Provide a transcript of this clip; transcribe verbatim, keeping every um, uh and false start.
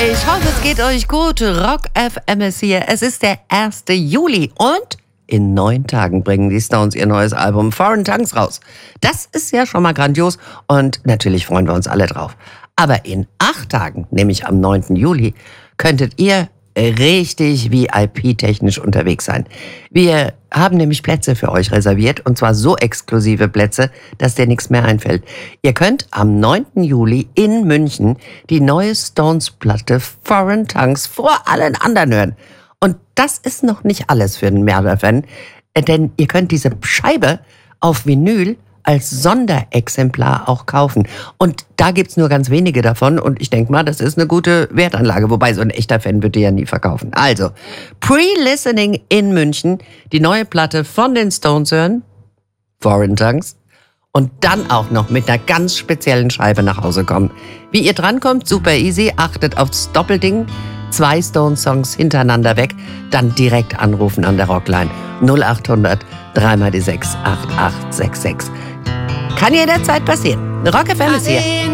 Ich hoffe, es geht euch gut. Rock F M ist hier. Es ist der erste Juli und in neun Tagen bringen die Stones ihr neues Album Foreign Tongues raus. Das ist ja schon mal grandios und natürlich freuen wir uns alle drauf. Aber in acht Tagen, nämlich am neunten Juli, könntet ihr richtig V I P-technisch unterwegs sein. Wir haben nämlich Plätze für euch reserviert und zwar so exklusive Plätze, dass dir nichts mehr einfällt. Ihr könnt am neunten Juli in München die neue Stones-Platte Foreign Tongues vor allen anderen hören. Und das ist noch nicht alles für den Mörder-Fan, denn ihr könnt diese Scheibe auf Vinyl als Sonderexemplar auch kaufen. Und da gibt's nur ganz wenige davon und ich denke mal, das ist eine gute Wertanlage. Wobei, so ein echter Fan würde die ja nie verkaufen. Also, Pre-Listening in München, die neue Platte von den Stones hören, Foreign Tongues, und dann auch noch mit einer ganz speziellen Scheibe nach Hause kommen. Wie ihr drankommt, super easy, achtet aufs Doppelding, zwei Stones-Songs hintereinander weg, dann direkt anrufen an der Rockline null acht hundert drei mal die sechs acht acht sechs sechs. Kann jederzeit passieren. Rock F M ist hier.